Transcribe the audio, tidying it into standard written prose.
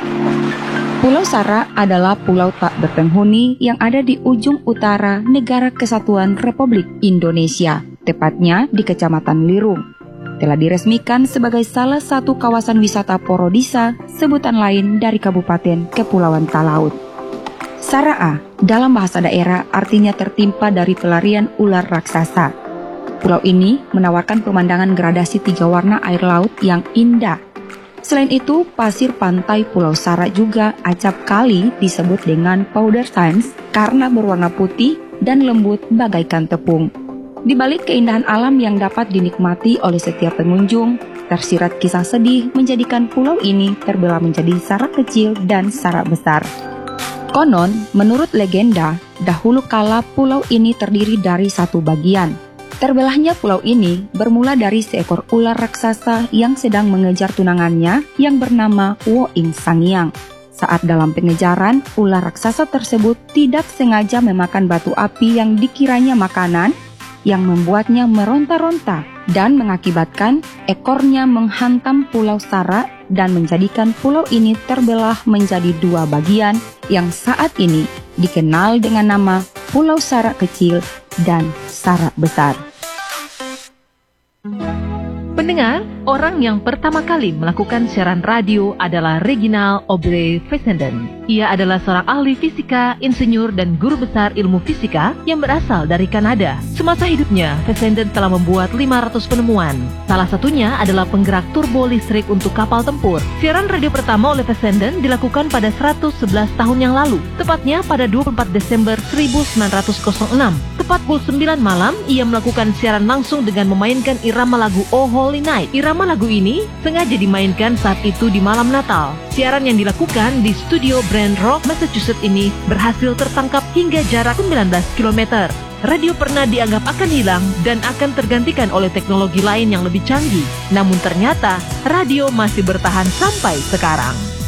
Pulau Sara adalah pulau tak berpenghuni yang ada di ujung utara Negara Kesatuan Republik Indonesia, tepatnya di Kecamatan Lirung. Telah diresmikan sebagai salah satu kawasan wisata Porodisa, sebutan lain dari Kabupaten Kepulauan Talaut. Saraa dalam bahasa daerah artinya tertimpa dari pelarian ular raksasa. Pulau ini menawarkan pemandangan gradasi 3 warna air laut yang indah. Selain itu, pasir pantai Pulau Sara juga acap kali disebut dengan powder sands karena berwarna putih dan lembut bagaikan tepung. Di balik keindahan alam yang dapat dinikmati oleh setiap pengunjung, tersirat kisah sedih menjadikan pulau ini terbelah menjadi Sara kecil dan Sara besar. Konon, menurut legenda, dahulu kala pulau ini terdiri dari satu bagian. Terbelahnya pulau ini bermula dari seekor ular raksasa yang sedang mengejar tunangannya yang bernama Woing Sangiang. Saat dalam pengejaran, ular raksasa tersebut tidak sengaja memakan batu api yang dikiranya makanan, yang membuatnya meronta-ronta dan mengakibatkan ekornya menghantam Pulau Sara dan menjadikan pulau ini terbelah menjadi 2 bagian yang saat ini dikenal dengan nama Pulau Sara Kecil dan Sara Besar. Pendengar, orang yang pertama kali melakukan siaran radio adalah Reginald Aubrey Fessenden. Ia adalah seorang ahli fisika, insinyur, dan guru besar ilmu fisika yang berasal dari Kanada. Semasa hidupnya, Fessenden telah membuat 500 penemuan. Salah satunya adalah penggerak turbo listrik untuk kapal tempur. Siaran radio pertama oleh Fessenden dilakukan pada 111 tahun yang lalu, tepatnya pada 24 Desember 1906. Tepat pukul 9 malam, ia melakukan siaran langsung dengan memainkan irama lagu Oh Holy Night. Irama lagu ini sengaja dimainkan saat itu di malam Natal. Siaran yang dilakukan di studio Brand Rock, Massachusetts ini berhasil tertangkap hingga jarak 19 km. Radio pernah dianggap akan hilang dan akan tergantikan oleh teknologi lain yang lebih canggih. Namun ternyata radio masih bertahan sampai sekarang.